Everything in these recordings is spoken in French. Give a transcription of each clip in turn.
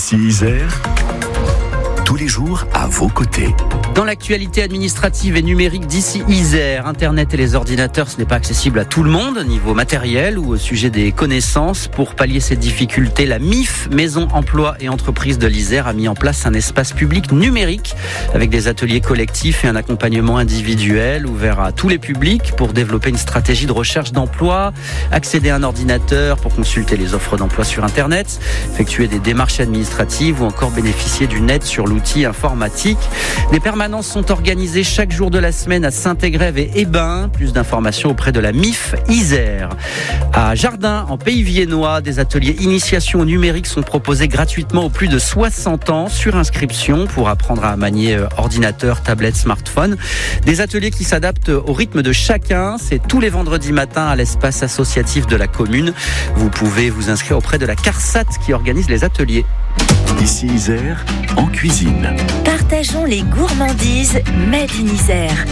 Ici Isère, tous les jours à vos côtés. Dans l'actualité administrative et numérique d'ici Isère, Internet et les ordinateurs, ce n'est pas accessible à tout le monde, niveau matériel ou au sujet des connaissances. Pour pallier ces difficultés, la MIF, Maison Emploi et Entreprises de l'Isère, a mis en place un espace public numérique avec des ateliers collectifs et un accompagnement individuel ouvert à tous les publics pour développer une stratégie de recherche d'emploi, accéder à un ordinateur pour consulter les offres d'emploi sur Internet, effectuer des démarches administratives ou encore bénéficier d'une aide sur l'outil informatique. Des permanences sont organisées chaque jour de la semaine à Saint-Égrève et Hébin. Plus d'informations auprès de la MIF Isère. À Jardin, en Pays Viennois, des ateliers initiation au numérique sont proposés gratuitement aux plus de 60 ans sur inscription pour apprendre à manier ordinateur, tablette, smartphone. Des ateliers qui s'adaptent au rythme de chacun. C'est tous les vendredis matins à l'espace associatif de la commune. Vous pouvez vous inscrire auprès de la CARSAT qui organise les ateliers. Ici Isère, en cuisine. Partageons les gourmandises Made in Isère.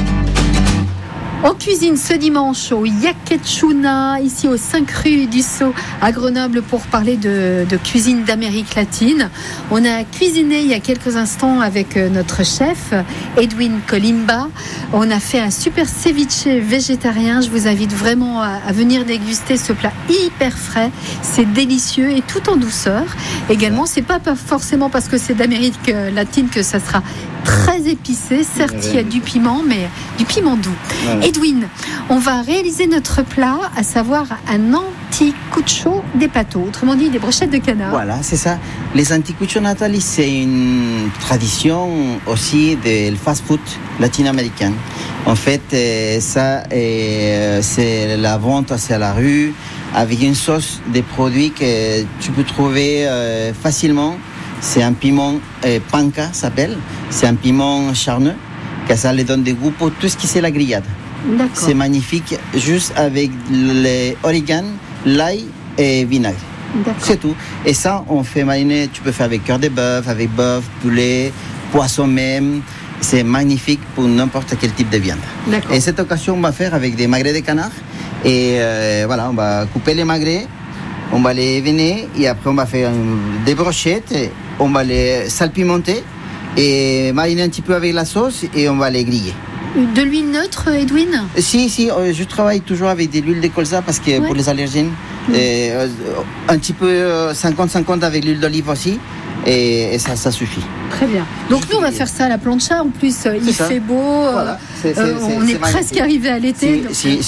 En cuisine ce dimanche au Yaketchouna, ici aux 5 rue du Sceau à Grenoble, pour parler de cuisine d'Amérique latine. On a cuisiné il y a quelques instants avec notre chef Edwin Colimba. On a fait un super ceviche végétarien. Je vous invite vraiment à venir déguster ce plat hyper frais. C'est délicieux et tout en douceur. Également, c'est pas forcément parce que c'est d'Amérique latine que ça sera très épicé. Certes, il y a du piment, mais du piment doux. Edwin, on va réaliser notre plat, à savoir un anticucho de pato, autrement dit des brochettes de canard. Voilà, c'est ça. Les anticuchos natali, c'est une tradition aussi du fast-food latino-américain. En fait, ça, c'est la vente à la rue avec une sauce de produits que tu peux trouver facilement. C'est un piment panca, s'appelle. C'est un piment charneux, que ça lui donne des goûts pour tout ce qui c'est la grillade. D'accord. C'est magnifique, juste avec l'origan, l'ail et vinaigre. D'accord. C'est tout. Et ça, on fait mariner, tu peux faire avec cœur de bœuf, avec bœuf, poulet, poisson même. C'est magnifique pour n'importe quel type de viande. D'accord. Et cette occasion, on va faire avec des magrets de canard. Et voilà, on va couper les magrets, on va les véner et après on va faire des brochettes, on va les salpimenter et mariner un petit peu avec la sauce et on va les griller. De l'huile neutre, Edwin ? Si, je travaille toujours avec de l'huile de colza parce que pour les allergènes, un petit peu 50-50 avec l'huile d'olive aussi, et ça suffit. Très bien. Donc nous, on va faire ça à la plancha. En plus, il fait beau. Voilà. On est presque arrivé à l'été. Si